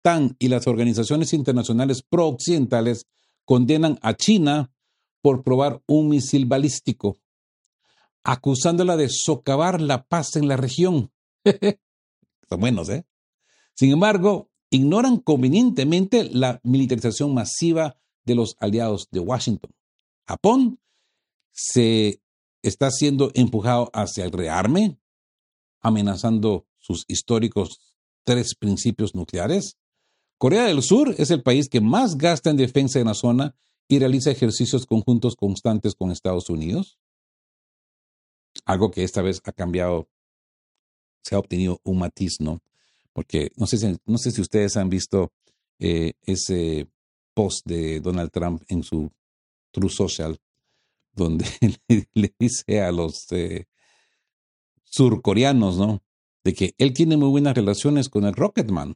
OTAN y las organizaciones internacionales pro-occidentales condenan a China por probar un misil balístico, acusándola de socavar la paz en la región. Están buenos, ¿eh? Sin embargo, ignoran convenientemente la militarización masiva de los aliados de Washington. Japón se está siendo empujado hacia el rearme, amenazando sus históricos 3 principios nucleares. Corea del Sur es el país que más gasta en defensa en la zona y realiza ejercicios conjuntos constantes con Estados Unidos. Algo que esta vez ha cambiado, se ha obtenido un matiz, ¿no? Porque no sé si ustedes han visto ese post de Donald Trump en su Truth Social, donde le dice a los surcoreanos, ¿no? De que él tiene muy buenas relaciones con el Rocketman.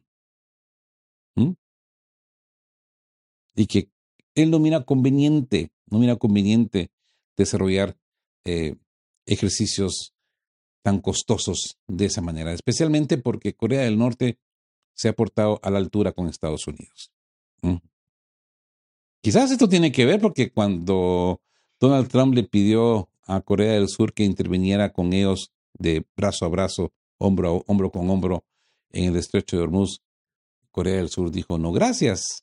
Y que él no mira conveniente desarrollar ejercicios tan costosos de esa manera, especialmente porque Corea del Norte se ha portado a la altura con Estados Unidos. Quizás esto tiene que ver porque cuando Donald Trump le pidió a Corea del Sur que interviniera con ellos de brazo a brazo, hombro con hombro en el estrecho de Hormuz, Corea del Sur dijo no gracias.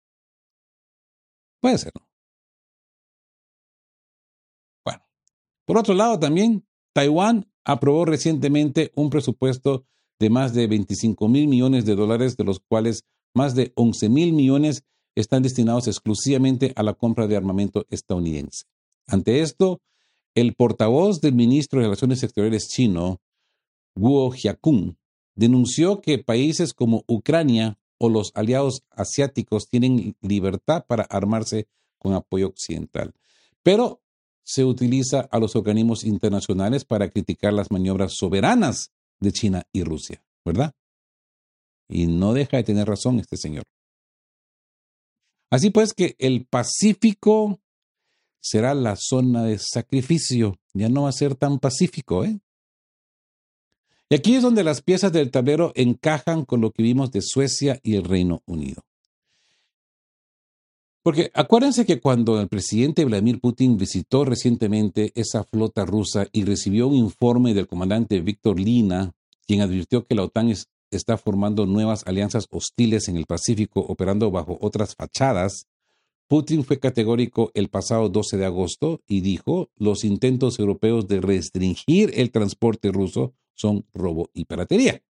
Puede ser, ¿no? Bueno, por otro lado también, Taiwán aprobó recientemente un presupuesto de más de $25,000 millones, de los cuales más de 11,000 millones están destinados exclusivamente a la compra de armamento estadounidense. Ante esto, el portavoz del ministro de Relaciones Exteriores chino, Guo Jiakun, denunció que países como Ucrania o los aliados asiáticos tienen libertad para armarse con apoyo occidental, pero se utiliza a los organismos internacionales para criticar las maniobras soberanas de China y Rusia, ¿verdad? Y no deja de tener razón este señor. Así pues que el Pacífico será la zona de sacrificio, ya no va a ser tan pacífico, ¿eh? Y aquí es donde las piezas del tablero encajan con lo que vimos de Suecia y el Reino Unido. Porque acuérdense que cuando el presidente Vladimir Putin visitó recientemente esa flota rusa y recibió un informe del comandante Víctor Lina, quien advirtió que la OTAN está formando nuevas alianzas hostiles en el Pacífico operando bajo otras fachadas, Putin fue categórico el pasado 12 de agosto y dijo: los intentos europeos de restringir el transporte ruso son robo y piratería.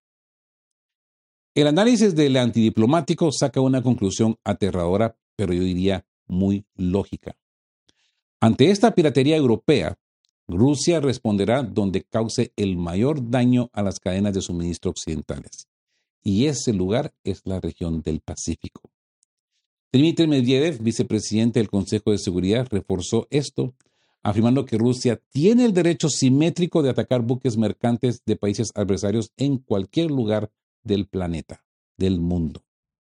El análisis del antidiplomático saca una conclusión aterradora, pero yo diría muy lógica. Ante esta piratería europea, Rusia responderá donde cause el mayor daño a las cadenas de suministro occidentales. Y ese lugar es la región del Pacífico. Dmitry Medvedev, vicepresidente del Consejo de Seguridad, reforzó esto, afirmando que Rusia tiene el derecho simétrico de atacar buques mercantes de países adversarios en cualquier lugar del planeta, del mundo.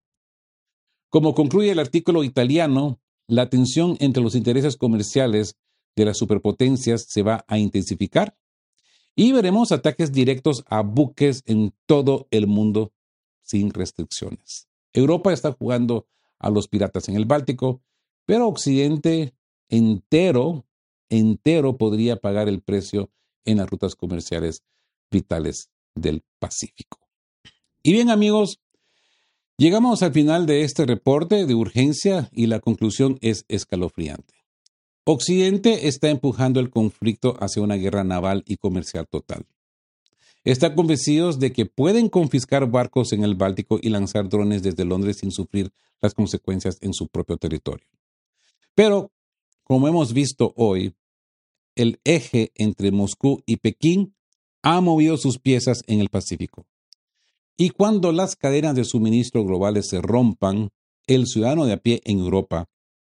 Como concluye el artículo italiano, la tensión entre los intereses comerciales de las superpotencias se va a intensificar y veremos ataques directos a buques en todo el mundo sin restricciones. Europa está jugando a los piratas en el Báltico, pero Occidente entero podría pagar el precio en las rutas comerciales vitales del Pacífico. Y bien, amigos, llegamos al final de este reporte de urgencia y la conclusión es escalofriante. Occidente está empujando el conflicto hacia una guerra naval y comercial total. Están convencidos de que pueden confiscar barcos en el Báltico y lanzar drones desde Londres sin sufrir las consecuencias en su propio territorio. Pero, como hemos visto hoy, el eje entre Moscú y Pekín ha movido sus piezas en el Pacífico. Y cuando las cadenas de suministro globales se rompan, el ciudadano de a pie en Europa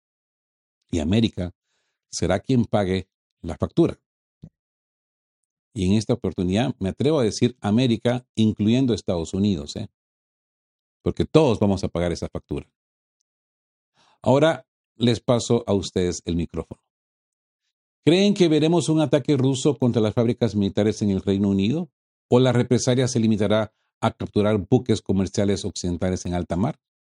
y América será quien pague la factura. Y en esta oportunidad me atrevo a decir América, incluyendo Estados Unidos, porque todos vamos a pagar esa factura. Ahora les paso a ustedes el micrófono. ¿Creen que veremos un ataque ruso contra las fábricas militares en el Reino Unido? ¿O la represalia se limitará a capturar buques comerciales occidentales en alta mar?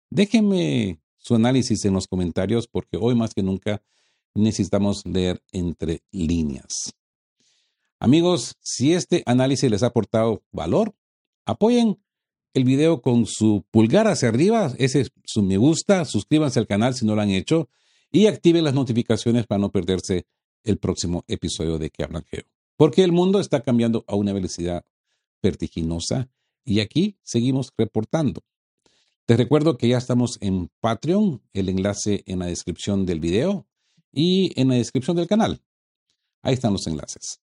Déjenme su análisis en los comentarios porque hoy más que nunca necesitamos leer entre líneas. Amigos, si este análisis les ha aportado valor, apoyen el video con su pulgar hacia arriba, ese es su me gusta, suscríbanse al canal si no lo han hecho y activen las notificaciones para no perderse el próximo episodio de Que Hablan Geo. Porque el mundo está cambiando a una velocidad vertiginosa y aquí seguimos reportando. Te recuerdo que ya estamos en Patreon, el enlace en la descripción del video y en la descripción del canal. Ahí están los enlaces.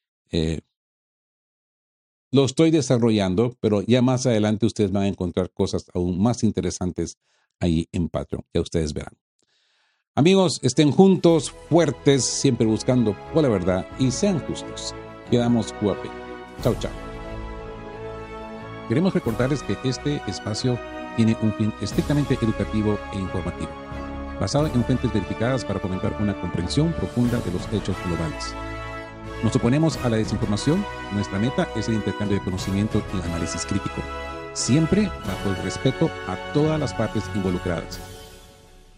Lo estoy desarrollando, pero ya más adelante ustedes van a encontrar cosas aún más interesantes ahí en Patreon. Ya ustedes verán. Amigos, estén juntos, fuertes, siempre buscando por la verdad y sean justos. Quedamos guapos. Chao, chao. Queremos recordarles que este espacio tiene un fin estrictamente educativo e informativo, basado en fuentes verificadas para fomentar una comprensión profunda de los hechos globales. Nos oponemos a la desinformación. Nuestra meta es el intercambio de conocimiento y análisis crítico, siempre bajo el respeto a todas las partes involucradas.